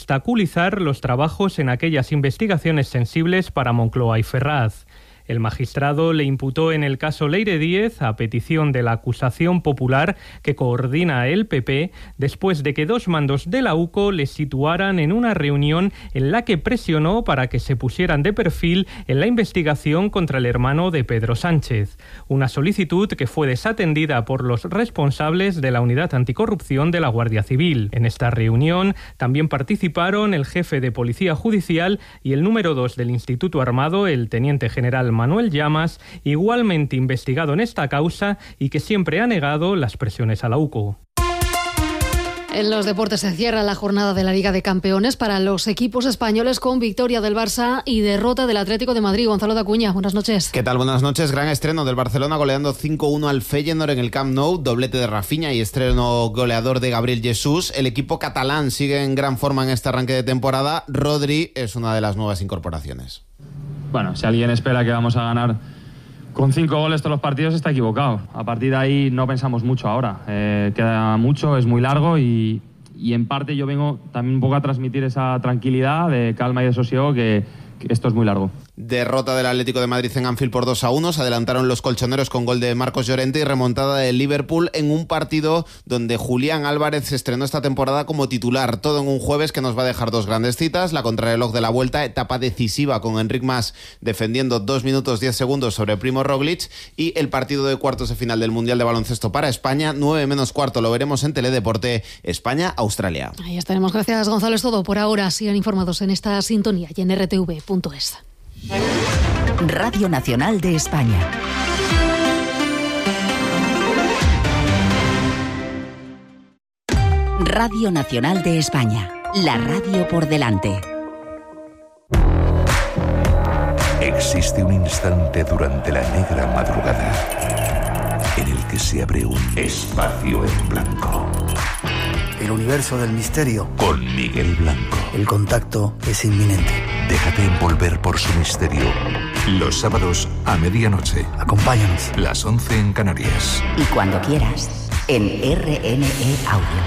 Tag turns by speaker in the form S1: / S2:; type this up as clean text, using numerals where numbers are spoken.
S1: obstaculizar los trabajos en aquellas investigaciones sensibles para Moncloa y Ferraz. El magistrado le imputó en el caso Leire Díez, a petición de la acusación popular que coordina el PP, después de que dos mandos de la UCO le situaran en una reunión en la que presionó para que se pusieran de perfil en la investigación contra el hermano de Pedro Sánchez. Una solicitud que fue desatendida por los responsables de la Unidad Anticorrupción de la Guardia Civil. En esta reunión también participaron el jefe de Policía Judicial y el número 2 del Instituto Armado, el teniente general Manuel Llamas, igualmente investigado en esta causa y que siempre ha negado las presiones a la UCO.
S2: En los deportes se cierra la jornada de la Liga de Campeones para los equipos españoles con victoria del Barça y derrota del Atlético de Madrid. Gonzalo de Acuña, buenas noches.
S3: ¿Qué tal? Buenas noches. Gran estreno del Barcelona goleando 5-1 al Feyenoord en el Camp Nou, doblete de Rafinha y estreno goleador de Gabriel Jesús. El equipo catalán sigue en gran forma en este arranque de temporada. Rodri es una de las nuevas incorporaciones.
S4: Bueno, si alguien espera que vamos a ganar con 5 goles todos los partidos, está equivocado. A partir de ahí no pensamos mucho ahora. Queda mucho, es muy largo y en parte yo vengo también un poco a transmitir esa tranquilidad, de calma y de sosiego, que esto es muy largo.
S3: Derrota del Atlético de Madrid en Anfield por 2-1. Se adelantaron los colchoneros con gol de Marcos Llorente y remontada del Liverpool en un partido donde Julián Álvarez se estrenó esta temporada como titular. Todo en un jueves que nos va a dejar dos grandes citas. La contrarreloj de la Vuelta, etapa decisiva con Enric Mas defendiendo 2 minutos 10 segundos sobre Primo Roglic, y el partido de cuartos de final del Mundial de Baloncesto para España, 9:15. Lo veremos en Teledeporte. España-Australia.
S2: Ahí estaremos. Gracias, Gonzalo. Es todo por ahora. Sigan informados en esta sintonía y en rtv.es.
S5: Radio Nacional de España. Radio Nacional de España. La radio por delante.
S6: Existe un instante durante la negra madrugada en el que se abre un espacio en blanco.
S7: El universo del misterio.
S6: Con Miguel Blanco.
S7: El contacto es inminente.
S6: Déjate envolver por su misterio. Los sábados a medianoche.
S7: Acompáñanos.
S6: Las 11 en Canarias.
S5: Y cuando quieras, en RNE Audio.